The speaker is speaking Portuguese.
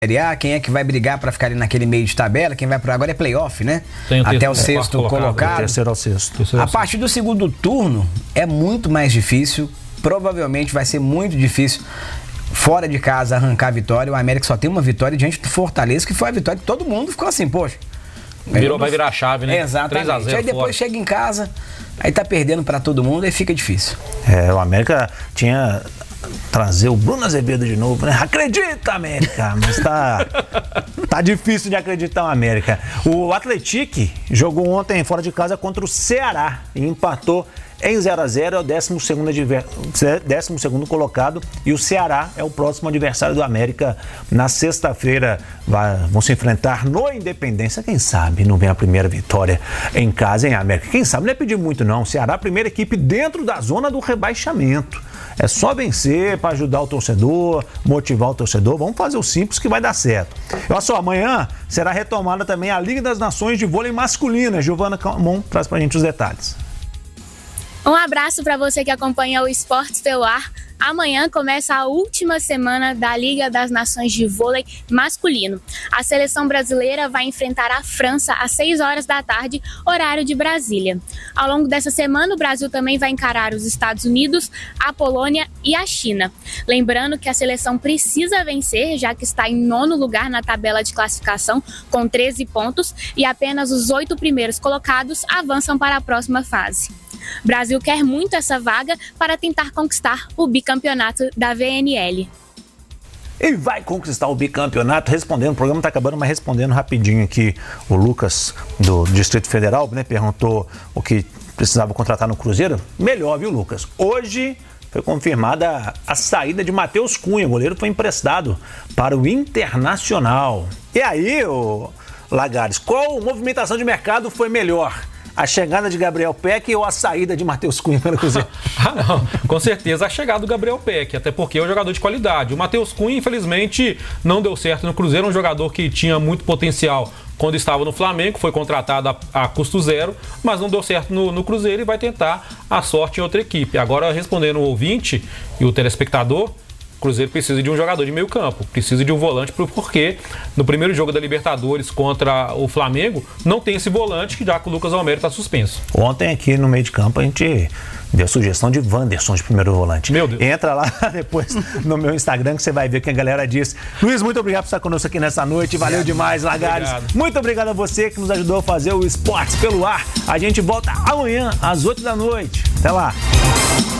Série A, quem é que vai brigar para ficar ali naquele meio de tabela, quem vai por agora é playoff, né? Até o sexto colocado. Terceiro ao sexto. A partir do segundo turno é muito mais difícil, provavelmente vai ser muito difícil fora de casa arrancar a vitória. O América só tem uma vitória diante do Fortaleza, que foi a vitória que todo mundo ficou assim, poxa. Vai virar a chave, né? Exatamente. 3-0 aí depois fora. chega em casa, aí tá perdendo para todo mundo, aí fica difícil. O América tinha... trazer o Bruno Azevedo de novo, né? Acredita, América! Mas tá difícil de acreditar no América. O Atlético jogou ontem fora de casa contra o Ceará e empatou em 0-0, é o 12º colocado, e o Ceará é o próximo adversário do América. Na sexta-feira vão se enfrentar no Independência. Quem sabe não vem a primeira vitória em casa, em América. Quem sabe não é pedir muito não. O Ceará, a primeira equipe dentro da zona do rebaixamento. É só vencer para ajudar o torcedor, motivar o torcedor. Vamos fazer o simples que vai dar certo. Olha só, amanhã será retomada também a Liga das Nações de Vôlei Masculina. Giovana Camon traz pra gente os detalhes. Um abraço para você que acompanha o Esportes pelo Ar. Amanhã começa a última semana da Liga das Nações de Vôlei Masculino. A seleção brasileira vai enfrentar a França às 6 horas da tarde, horário de Brasília. Ao longo dessa semana, o Brasil também vai encarar os Estados Unidos, a Polônia e a China. Lembrando que a seleção precisa vencer, já que está em 9º lugar na tabela de classificação, com 13 pontos, e apenas os 8 primeiros colocados avançam para a próxima fase. O Brasil quer muito essa vaga para tentar conquistar o bicampeonato da VNL. E vai conquistar o bicampeonato, respondendo, o programa está acabando, mas respondendo rapidinho aqui, o Lucas do Distrito Federal, né, perguntou o que precisava contratar no Cruzeiro. Melhor, viu, Lucas? Hoje foi confirmada a saída de Matheus Cunha, o goleiro foi emprestado para o Internacional. E aí, Lagares, qual movimentação de mercado foi melhor? A chegada de Gabriel Peck ou a saída de Matheus Cunha pelo Cruzeiro? Não, com certeza a chegada do Gabriel Peck, até porque é um jogador de qualidade. O Matheus Cunha, infelizmente, não deu certo no Cruzeiro, um jogador que tinha muito potencial quando estava no Flamengo, foi contratado a custo zero, mas não deu certo no Cruzeiro e vai tentar a sorte em outra equipe. Agora, respondendo o ouvinte e o telespectador, o Cruzeiro precisa de um jogador de meio campo, precisa de um volante, porque no primeiro jogo da Libertadores contra o Flamengo, não tem esse volante, já que o Lucas Almeida está suspenso. Ontem aqui no meio de campo a gente deu sugestão de Wanderson de primeiro volante. Meu Deus. Entra lá depois no meu Instagram que você vai ver o que a galera diz. Luiz, muito obrigado por estar conosco aqui nessa noite. Valeu demais, Lagares. Obrigado. Muito obrigado a você que nos ajudou a fazer o Esportes pelo Ar. A gente volta amanhã às 8 da noite. Até lá.